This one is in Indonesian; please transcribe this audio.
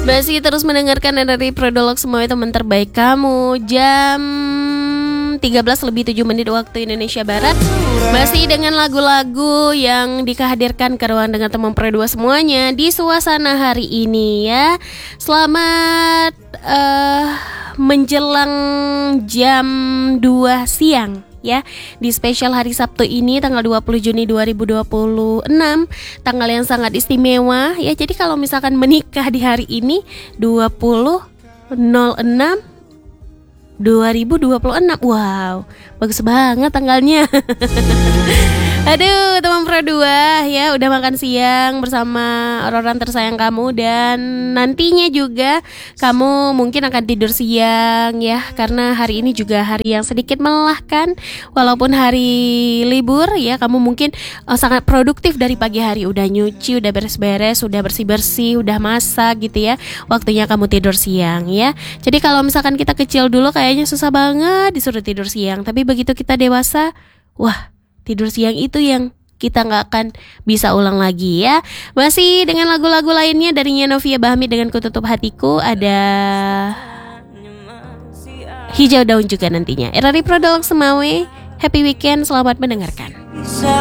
Masih terus mendengarkan dari Prodolog Semua Teman Terbaik Kamu. Jam 13:07 waktu Indonesia Barat. Masih dengan lagu-lagu yang dikehadirkan ke ruang dengan teman Pro 2 semuanya di suasana hari ini ya. Selamat menjelang jam 2 siang ya, di spesial hari Sabtu ini tanggal 20 Juni 2026, tanggal yang sangat istimewa ya. Jadi kalau misalkan menikah di hari ini 20/06/2026, wow, bagus banget tanggalnya. Aduh, teman Pro 2 ya, udah makan siang bersama orang tersayang kamu. Dan nantinya juga kamu mungkin akan tidur siang ya, karena hari ini juga hari yang sedikit melelahkan. Walaupun hari libur ya, kamu mungkin sangat produktif dari pagi hari. Udah nyuci, udah beres-beres, udah bersih-bersih, udah masak gitu ya. Waktunya kamu tidur siang ya. Jadi kalau misalkan kita kecil dulu kayaknya susah banget disuruh tidur siang. Tapi begitu kita dewasa, wah, tidur siang itu yang kita gak akan bisa ulang lagi ya. Masih dengan lagu-lagu lainnya dari Novia Bahmi dengan Ku Tutup Hatiku. Ada Hijau Daun juga nantinya. RRI Prodolog Semawe. Happy weekend, selamat mendengarkan.